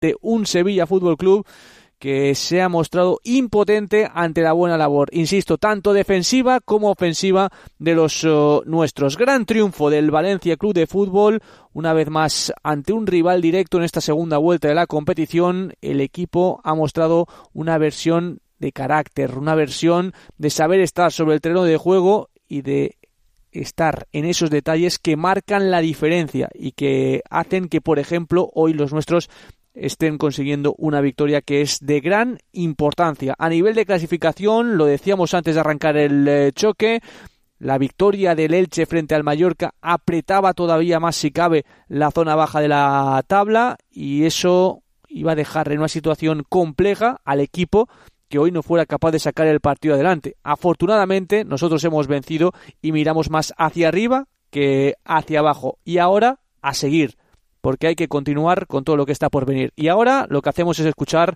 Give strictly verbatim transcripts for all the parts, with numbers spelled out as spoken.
de un Sevilla Fútbol Club que se ha mostrado impotente ante la buena labor, insisto, tanto defensiva como ofensiva de los uh, nuestros. Gran triunfo del Valencia Club de Fútbol, una vez más ante un rival directo en esta segunda vuelta de la competición. El equipo ha mostrado una versión de carácter, una versión de saber estar sobre el terreno de juego y de estar en esos detalles que marcan la diferencia y que hacen que, por ejemplo, hoy los nuestros estén consiguiendo una victoria que es de gran importancia. A nivel de clasificación, lo decíamos antes de arrancar el eh, choque, la victoria del Elche frente al Mallorca apretaba todavía más, si cabe, la zona baja de la tabla, y eso iba a dejar en una situación compleja al equipo que hoy no fuera capaz de sacar el partido adelante. Afortunadamente, nosotros hemos vencido y miramos más hacia arriba que hacia abajo. Y ahora, a seguir, porque hay que continuar con todo lo que está por venir. Y ahora lo que hacemos es escuchar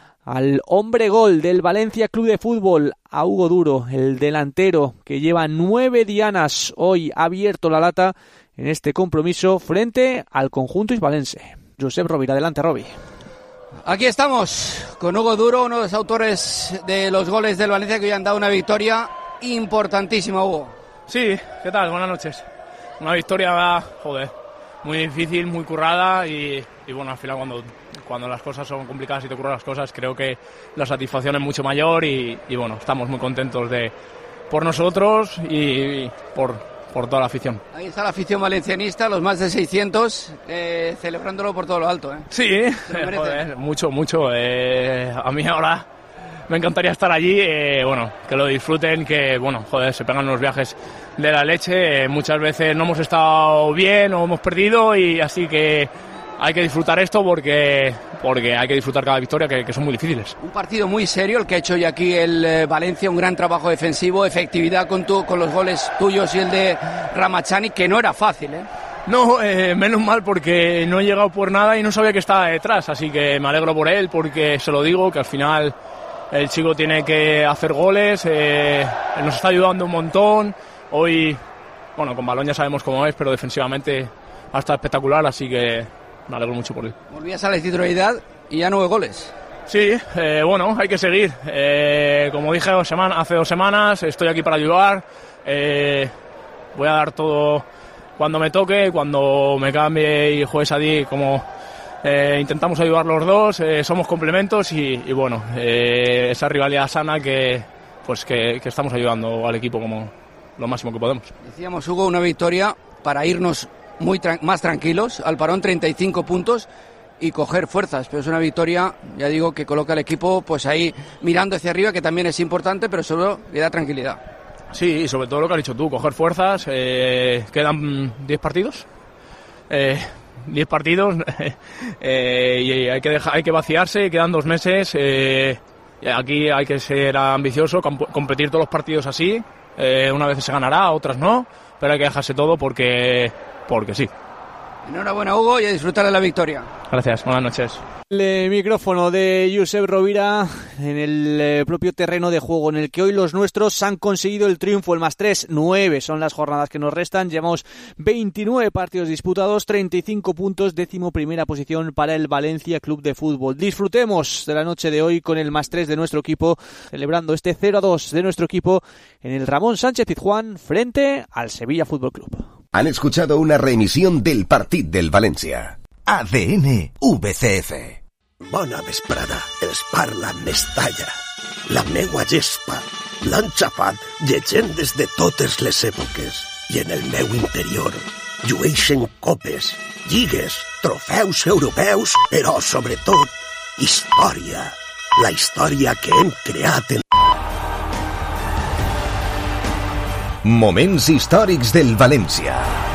al hombre gol del Valencia Club de Fútbol, a Hugo Duro, el delantero que lleva nueve dianas hoy, ha abierto la lata en este compromiso frente al conjunto hispalense. Josep Rovira, adelante, Robi. Aquí estamos con Hugo Duro, uno de los autores de los goles del Valencia que hoy han dado una victoria importantísima, Hugo. Sí, ¿qué tal? Buenas noches. Una victoria, joder, muy difícil, muy currada y, y bueno, al final cuando, cuando las cosas son complicadas y te ocurren las cosas, creo que la satisfacción es mucho mayor y, y bueno, estamos muy contentos de por nosotros y, y por, por toda la afición. Ahí está la afición valencianista, los más de seiscientos, eh, celebrándolo por todo lo alto, ¿eh? Sí, eh, joder, mucho, mucho. Eh, a mí ahora me encantaría estar allí, eh, bueno, que lo disfruten, que bueno, joder, se pegan los viajes de la leche. Eh, muchas veces no hemos estado bien o hemos perdido y así que hay que disfrutar esto porque, porque hay que disfrutar cada victoria, que, que son muy difíciles. Un partido muy serio el que ha hecho hoy aquí el eh, Valencia, un gran trabajo defensivo, efectividad con, tu, con los goles tuyos y el de Ramachani, que no era fácil, ¿eh? No, eh, menos mal porque no he llegado por nada y no sabía que estaba detrás, así que me alegro por él porque se lo digo, que al final el chico tiene que hacer goles, eh, nos está ayudando un montón. Hoy, bueno, con balón ya sabemos cómo es, pero defensivamente ha estado espectacular, así que me alegro mucho por él. Volvías a la titularidad y ya nueve goles. Sí, eh, bueno, hay que seguir. Eh, como dije dos semanas, hace dos semanas, estoy aquí para ayudar. Eh, voy a dar todo cuando me toque, cuando me cambie y juegue Sadí, como eh, intentamos ayudar los dos, eh, somos complementos y, y bueno, eh, esa rivalidad sana que, pues que, que estamos ayudando al equipo como lo máximo que podemos. Decíamos, Hugo, una victoria para irnos muy tra- más tranquilos al parón, treinta y cinco puntos y coger fuerzas, pero es una victoria, ya digo, que coloca al equipo pues ahí mirando hacia arriba, que también es importante, pero solo le da tranquilidad. Sí, y sobre todo lo que has dicho tú, coger fuerzas. Eh, quedan diez partidos eh, diez partidos eh, y hay que dejar, hay que vaciarse, quedan dos meses. Eh, aquí hay que ser ambicioso, comp- competir todos los partidos así. Eh, una vez se ganará, otras no, pero hay que dejarse todo porque, porque sí. Enhorabuena, Hugo, y a disfrutar de la victoria. Gracias, buenas noches. El micrófono de Josep Rovira en el eh, propio terreno de juego en el que hoy los nuestros han conseguido el triunfo, el más tres, nueve son las jornadas que nos restan, llevamos veintinueve partidos disputados, treinta y cinco puntos, décimo primera posición para el Valencia Club de Fútbol. Disfrutemos de la noche de hoy con el más tres de nuestro equipo, celebrando este cero a dos de nuestro equipo en el Ramón Sánchez Pizjuán frente al Sevilla Fútbol Club. Han escuchado una reemisión del Partit del València. A D N V C F. Bona vesprada, els parla Mestalla. La meua gespa l'han xapat llegendes de totes les èpoques i en el meu interior llueixen copes, lligues, trofeus europeus, però sobretot història. La història que hem creat en... Moments històrics del València.